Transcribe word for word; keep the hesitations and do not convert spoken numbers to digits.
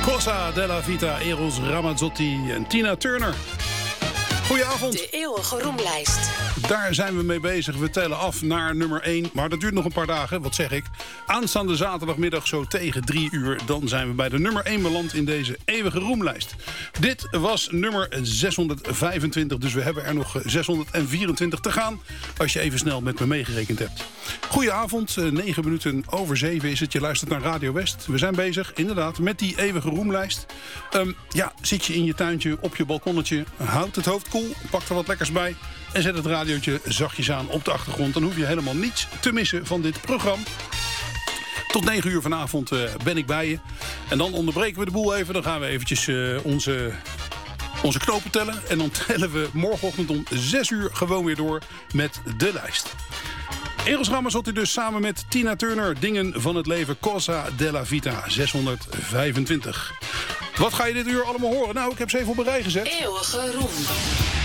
Cosa della Vita, Eros Ramazzotti en Tina Turner. Goedenavond. De eeuwige roemlijst. Daar zijn we mee bezig. We tellen af naar nummer één. Maar dat duurt nog een paar dagen, wat zeg ik. Aanstaande zaterdagmiddag zo tegen drie uur. Dan zijn we bij de nummer één beland in deze eeuwige roemlijst. Dit was nummer zeshonderdvijfentwintig. Dus we hebben er nog zeshonderdvierentwintig te gaan. Als je even snel met me meegerekend hebt. Goedenavond, negen minuten over zeven is het. Je luistert naar Radio West. We zijn bezig, inderdaad, met die eeuwige roemlijst. Um, ja, zit je in je tuintje, op je balkonnetje. Houd het hoofd koel, pak er wat lekkers bij. En zet het radiootje zachtjes aan op de achtergrond. Dan hoef je helemaal niets te missen van dit programma. Tot negen uur vanavond uh, ben ik bij je. En dan onderbreken we de boel even. Dan gaan we eventjes uh, onze, onze knopen tellen. En dan tellen we morgenochtend om zes uur gewoon weer door met de lijst. Eros Ramazzotti dus samen met Tina Turner. Dingen van het leven, Cosa della Vita, zeshonderdvijfentwintig. Wat ga je dit uur allemaal horen? Nou, ik heb ze even op een rij gezet. Eeuwige roem.